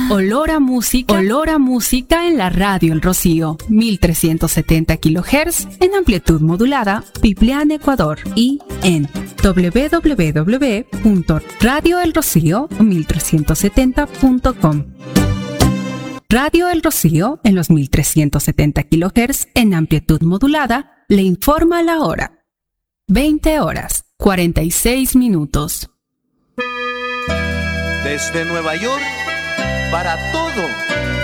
olor a música en la radio El Rocío, 1370 kHz en amplitud modulada, Piplián, Ecuador, y en www.radioelrocío1370.com. Radio El Rocío en los 1370 kHz en amplitud modulada le informa la hora. 20 horas, 46 minutos. Desde Nueva York, para todo